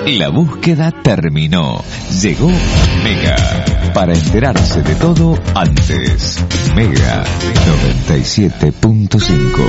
La búsqueda terminó. Llegó Mega. Para enterarse de todo antes. Mega 97.5.